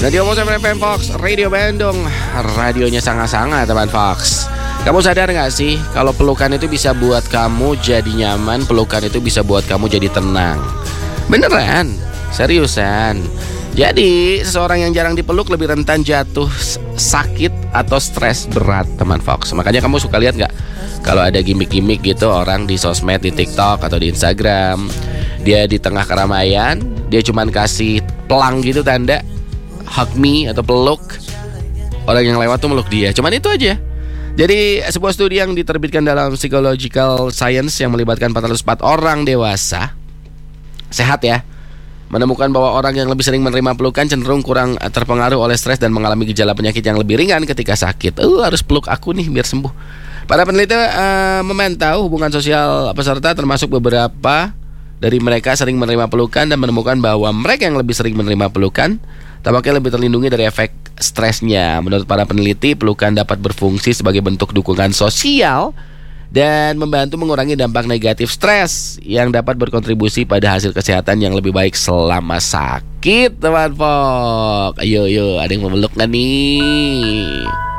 Radio Mosa FM Fox, Radio Bandung, radionya sangat-sangat teman Fox. Kamu sadar gak sih kalau pelukan itu bisa buat kamu jadi nyaman, pelukan itu bisa buat kamu jadi tenang? Beneran, seriusan. Jadi seseorang yang jarang dipeluk lebih rentan jatuh sakit atau stres berat teman Fox. Makanya kamu suka lihat gak kalau ada gimmick-gimmick gitu orang di sosmed, di TikTok atau di Instagram, dia di tengah keramaian, dia cuman kasih pelang gitu tanda hug me atau peluk, orang yang lewat tuh meluk dia. Cuman itu aja. Jadi sebuah studi yang diterbitkan dalam Psychological Science yang melibatkan 404 orang dewasa sehat ya, menemukan bahwa orang yang lebih sering menerima pelukan cenderung kurang terpengaruh oleh stres dan mengalami gejala penyakit yang lebih ringan ketika sakit. Harus peluk aku nih biar sembuh. Para peneliti memantau hubungan sosial peserta, termasuk beberapa dari mereka sering menerima pelukan, dan menemukan bahwa mereka yang lebih sering menerima pelukan tampaknya lebih terlindungi dari efek stresnya. Menurut para peneliti, pelukan dapat berfungsi sebagai bentuk dukungan sosial dan membantu mengurangi dampak negatif stres yang dapat berkontribusi pada hasil kesehatan yang lebih baik selama sakit, teman Fok. Ayo, ada yang mau meluk gak nih?